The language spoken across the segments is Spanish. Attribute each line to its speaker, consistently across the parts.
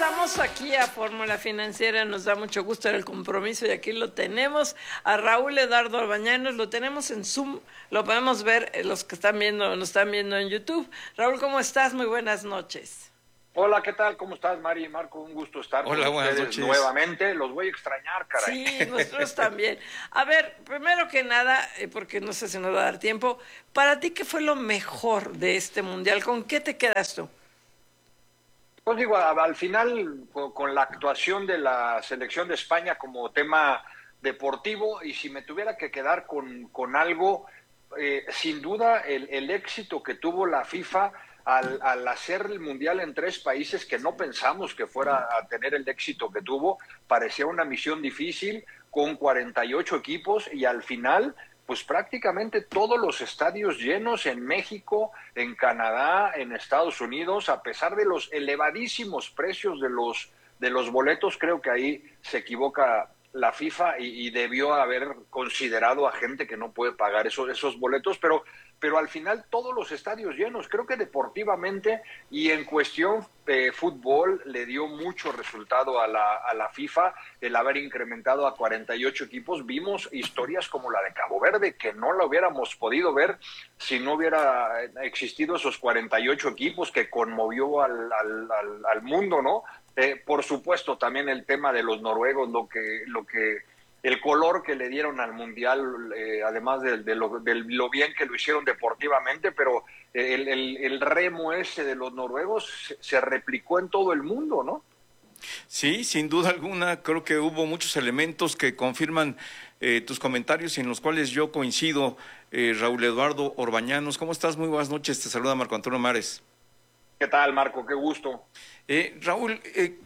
Speaker 1: Regresamos aquí a Fórmula Financiera, nos da mucho gusto el compromiso y aquí lo tenemos a Raúl Eduardo Orbañanos, lo tenemos en Zoom, lo podemos ver los que están viendo, nos están viendo en YouTube. Raúl, ¿cómo estás? Muy buenas noches.
Speaker 2: Hola, ¿qué tal? ¿Cómo estás, Mari y Marco? Un gusto estar con ustedes nuevamente. Los voy a extrañar, caray.
Speaker 1: Sí, nosotros también. A ver, primero que nada, porque no sé si nos va a dar tiempo, para ti, ¿qué fue lo mejor de este Mundial? ¿Con qué te quedas tú?
Speaker 2: Pues digo, al final, con la actuación de la selección de España como tema deportivo, y si me tuviera que quedar con algo, sin duda el éxito que tuvo la FIFA al hacer el Mundial en 3 países que no pensamos que fuera a tener el éxito que tuvo. Parecía una misión difícil con 48 equipos y al final pues prácticamente todos los estadios llenos en México, en Canadá, en Estados Unidos, a pesar de los elevadísimos precios de los boletos. Creo que ahí se equivoca la FIFA y debió haber considerado a gente que no puede pagar esos boletos, pero al final todos los estadios llenos. Creo que deportivamente y en cuestión fútbol le dio mucho resultado a la FIFA el haber incrementado a 48 equipos. Vimos historias como la de Cabo Verde, que no la hubiéramos podido ver si no hubiera existido esos 48 equipos, que conmovió al mundo, ¿no? Por supuesto, también el tema de los noruegos, el color que le dieron al Mundial, además de lo bien que lo hicieron deportivamente, pero el remo ese de los noruegos se replicó en todo el mundo, ¿no?
Speaker 3: Sí, sin duda alguna, creo que hubo muchos elementos que confirman tus comentarios y en los cuales yo coincido. Raúl Eduardo Orbañanos, ¿cómo estás? Muy buenas noches, te saluda Marco Antonio Mares.
Speaker 2: ¿Qué tal, Marco? Qué gusto.
Speaker 3: Raúl,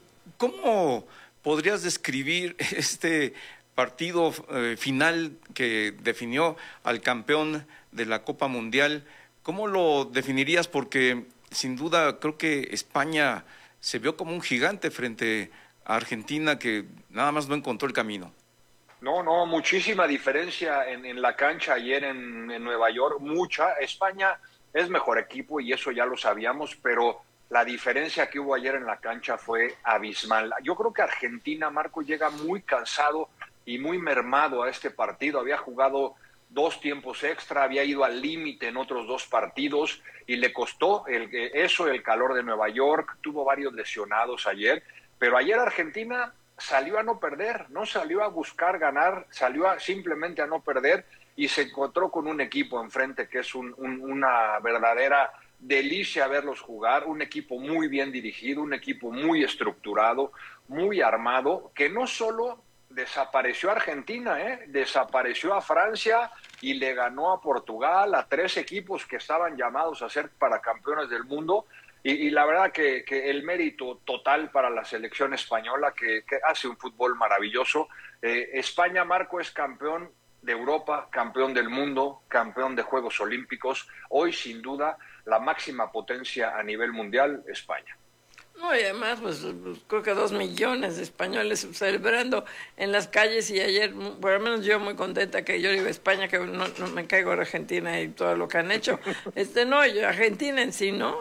Speaker 3: ¿cómo podrías describir este partido final que definió al campeón de la Copa Mundial? ¿Cómo lo definirías? Porque sin duda creo que España se vio como un gigante frente a Argentina, que nada más no encontró el camino.
Speaker 2: No, muchísima diferencia en la cancha ayer en Nueva York, mucha. España es mejor equipo y eso ya lo sabíamos, pero la diferencia que hubo ayer en la cancha fue abismal. Yo creo que Argentina, Marco, llega muy cansado y muy mermado a este partido. Había jugado 2 tiempos extra, había ido al límite en otros 2 partidos y le costó el calor de Nueva York. Tuvo varios lesionados ayer, pero ayer Argentina salió a no perder, no salió a buscar ganar, simplemente a no perder y se encontró con un equipo enfrente que es una verdadera delicia verlos jugar, un equipo muy bien dirigido, un equipo muy estructurado, muy armado, que no solo desapareció a Argentina, desapareció a Francia y le ganó a Portugal, a 3 equipos que estaban llamados a ser para campeones del mundo. Y la verdad que el mérito total para la selección española, que hace un fútbol maravilloso. España, Marco, es campeón de Europa, campeón del mundo, campeón de Juegos Olímpicos. Hoy, sin duda, la máxima potencia a nivel mundial, España.
Speaker 1: No, y además, pues creo que 2 millones de españoles celebrando en las calles y ayer, por lo menos yo muy contenta que yo vivo en España, que no me caigo en Argentina y todo lo que han hecho. No, yo, Argentina en sí, ¿no?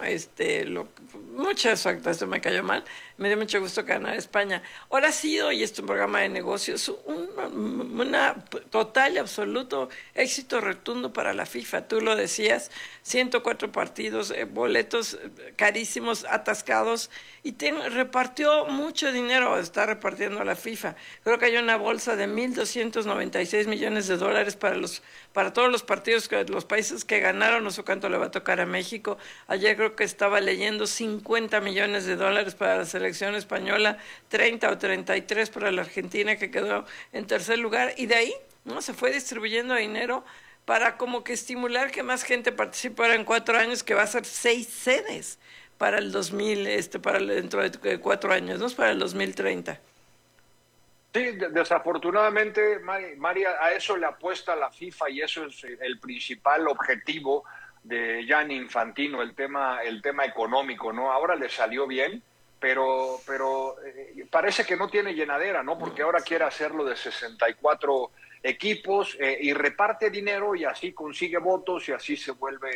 Speaker 1: Muchas actas, esto me cayó mal. Me dio mucho gusto ganar España. Ahora sí, hoy es un programa de negocios, una total y absoluto éxito rotundo para la FIFA. Tú lo decías, 104 partidos, boletos carísimos, atascados, y repartió mucho dinero, está repartiendo la FIFA. Creo que hay una bolsa de $1,296 millones para todos los partidos, los países que ganaron, no sé cuánto le va a tocar a México. Ayer creo que estaba leyendo $50 millones para la selección española, 30 o 33 para la Argentina, que quedó en tercer lugar, y de ahí no se fue distribuyendo dinero para como que estimular que más gente participara en 4 años, que va a ser 6 sedes para el 2000, dentro de 4 años, ¿no? Para el 2030.
Speaker 2: Sí, desafortunadamente, María, a eso le apuesta la FIFA y eso es el principal objetivo de Gianni Infantino, el tema económico, ¿no? Ahora le salió bien, pero parece que no tiene llenadera, ¿no? Porque ahora quiere hacerlo de 64 equipos y reparte dinero y así consigue votos y así se vuelve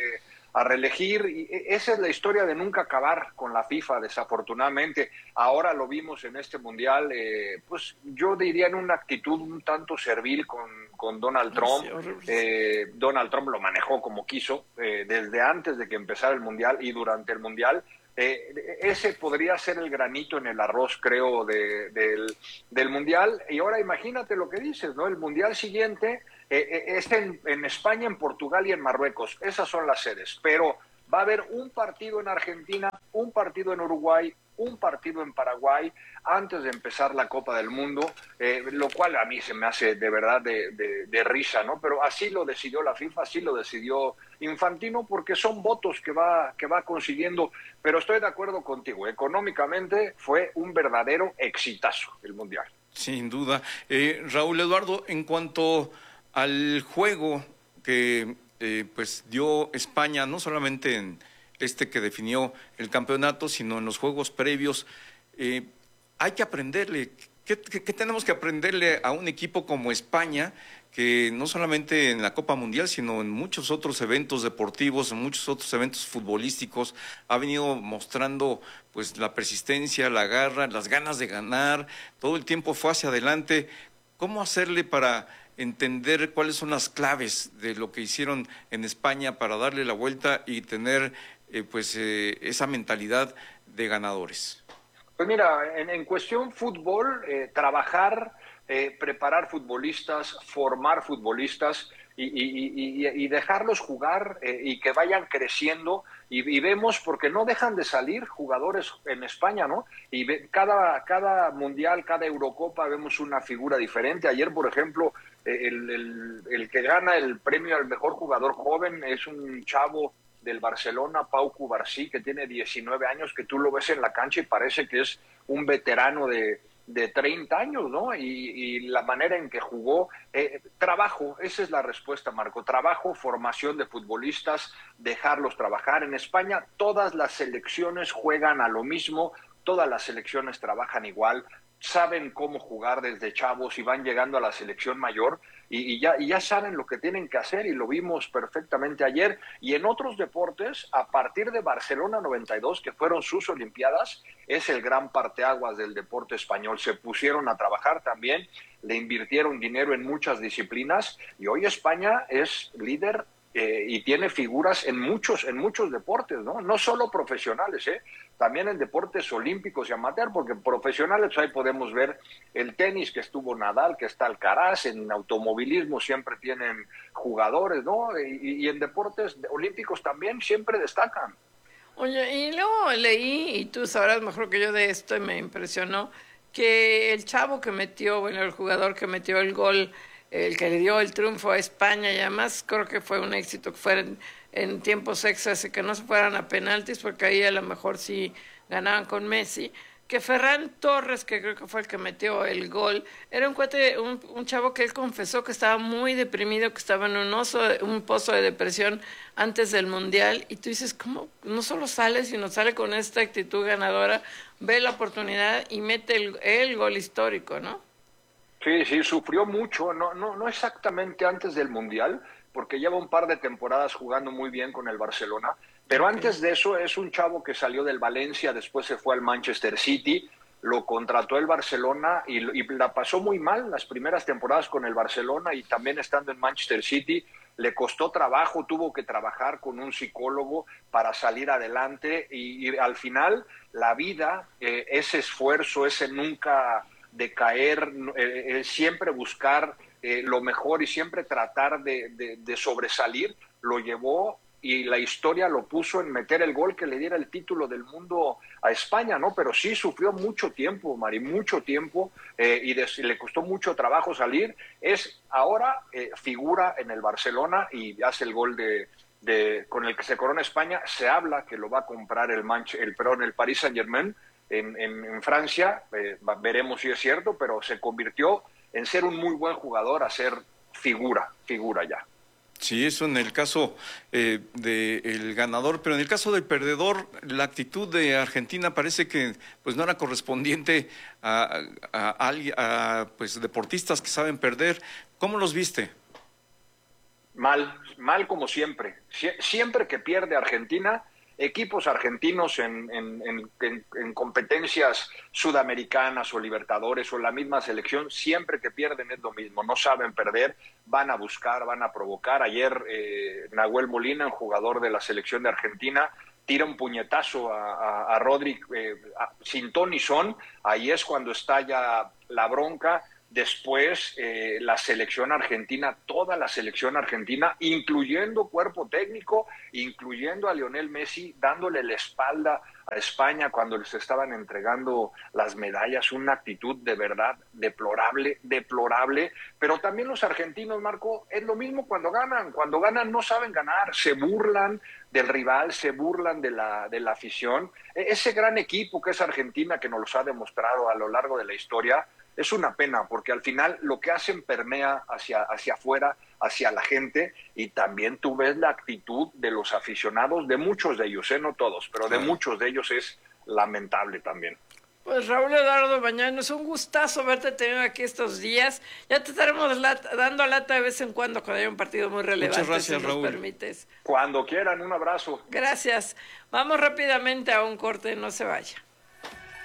Speaker 2: a reelegir. Y esa es la historia de nunca acabar con la FIFA, desafortunadamente. Ahora lo vimos en este Mundial, pues yo diría en una actitud un tanto servil con Donald Trump.
Speaker 1: Sí,
Speaker 2: Donald Trump lo manejó como quiso, desde antes de que empezara el Mundial y durante el Mundial. Ese podría ser el granito en el arroz, creo, del Mundial. Y ahora imagínate lo que dices, ¿no? El Mundial siguiente es en España, en Portugal y en Marruecos. Esas son las sedes. Pero va a haber un partido en Argentina, un partido en Uruguay, un partido en Paraguay antes de empezar la Copa del Mundo, lo cual a mí se me hace de verdad de risa, ¿no? Pero así lo decidió la FIFA, así lo decidió Infantino, porque son votos que va consiguiendo. Pero estoy de acuerdo contigo, económicamente fue un verdadero exitazo el Mundial.
Speaker 3: Sin duda. Raúl Eduardo, en cuanto al juego que pues dio España, no solamente en este que definió el campeonato, sino en los juegos previos, hay que aprenderle. ¿Qué tenemos que aprenderle a un equipo como España, que no solamente en la Copa Mundial, sino en muchos otros eventos deportivos, en muchos otros eventos futbolísticos, ha venido mostrando pues la persistencia, la garra, las ganas de ganar, todo el tiempo fue hacia adelante? ¿Cómo hacerle para entender cuáles son las claves de lo que hicieron en España para darle la vuelta y tener esa mentalidad de ganadores?
Speaker 2: Pues mira, en cuestión fútbol, trabajar, preparar futbolistas, formar futbolistas y dejarlos jugar y que vayan creciendo. Y vemos, porque no dejan de salir jugadores en España, ¿no? Y cada mundial, cada Eurocopa vemos una figura diferente. Ayer, por ejemplo, el que gana el premio al mejor jugador joven es un chavo del Barcelona, Pau Cubarsí, que tiene 19 años, que tú lo ves en la cancha y parece que es un veterano de 30 años, ¿no? Y la manera en que jugó, trabajo, esa es la respuesta, Marco, trabajo, formación de futbolistas, dejarlos trabajar. En España todas las selecciones juegan a lo mismo, todas las selecciones trabajan igual, saben cómo jugar desde chavos y van llegando a la selección mayor y ya saben lo que tienen que hacer, y lo vimos perfectamente ayer. Y en otros deportes, a partir de Barcelona 92, que fueron sus Olimpiadas, es el gran parteaguas del deporte español. Se pusieron a trabajar también, le invirtieron dinero en muchas disciplinas y hoy España es líder y tiene figuras en muchos deportes, ¿no? No solo profesionales, también en deportes olímpicos y amateur, porque profesionales pues ahí podemos ver el tenis, que estuvo Nadal, que está Alcaraz, en automovilismo siempre tienen jugadores, ¿no? Y en deportes olímpicos también siempre destacan.
Speaker 1: Oye, y luego leí, y tú sabrás mejor que yo de esto, y me impresionó, que el chavo que metió, bueno, el jugador que metió el gol, el que le dio el triunfo a España, y además creo que fue un éxito que fueran en tiempos extras y que no se fueran a penaltis, porque ahí a lo mejor sí ganaban con Messi, que Ferran Torres, que creo que fue el que metió el gol, era un cuate, un chavo que él confesó que estaba muy deprimido, que estaba en un pozo de depresión antes del Mundial, y tú dices, ¿cómo? No solo sale, sino sale con esta actitud ganadora, ve la oportunidad y mete el gol histórico, ¿no?
Speaker 2: Sí, sufrió mucho, no exactamente antes del Mundial, porque lleva un par de temporadas jugando muy bien con el Barcelona, pero
Speaker 1: Okay.
Speaker 2: antes de eso es un chavo que salió del Valencia, después se fue al Manchester City, lo contrató el Barcelona y la pasó muy mal las primeras temporadas con el Barcelona, y también estando en Manchester City le costó trabajo, tuvo que trabajar con un psicólogo para salir adelante y al final la vida, ese esfuerzo, ese nunca decaer, siempre buscar lo mejor y siempre tratar de sobresalir, lo llevó, y la historia lo puso en meter el gol que le diera el título del mundo a España, ¿no? Pero sí sufrió mucho tiempo, Mari, mucho tiempo, le costó mucho trabajo salir. Es ahora figura en el Barcelona y hace el gol con el que se corona España. Se habla que lo va a comprar el Paris Saint-Germain en Francia. Veremos si es cierto, pero se convirtió en ser un muy buen jugador a ser figura ya.
Speaker 3: Sí, eso en el caso del ganador, pero en el caso del perdedor, la actitud de Argentina parece que pues no era correspondiente a pues deportistas que saben perder. ¿Cómo los viste?
Speaker 2: Mal como siempre. Siempre que pierde Argentina, equipos argentinos en competencias sudamericanas o Libertadores o la misma selección, siempre que pierden es lo mismo, no saben perder, van a buscar, van a provocar. Ayer Nahuel Molina, el jugador de la selección de Argentina, tira un puñetazo a Rodri sin ton ni son, ahí es cuando estalla la bronca. Después, la selección argentina, toda la selección argentina, incluyendo cuerpo técnico, incluyendo a Lionel Messi, dándole la espalda a España cuando les estaban entregando las medallas, una actitud de verdad deplorable, pero también los argentinos, Marco, es lo mismo cuando ganan no saben ganar, se burlan del rival, se burlan de la afición. Ese gran equipo que es Argentina, que nos los ha demostrado a lo largo de la historia, es una pena, porque al final lo que hacen permea hacia afuera, hacia la gente, y también tú ves la actitud de los aficionados, de muchos de ellos, no todos, pero de muchos de ellos es lamentable también.
Speaker 1: Pues Raúl Eduardo Bañano, es un gustazo verte tenido aquí estos días. Ya te estaremos dando lata de vez en cuando haya un partido muy relevante.
Speaker 3: Muchas gracias,
Speaker 1: si nos
Speaker 3: Raúl.
Speaker 1: permites.
Speaker 2: Cuando quieran, un abrazo.
Speaker 1: Gracias. Vamos rápidamente a un corte, no se vaya.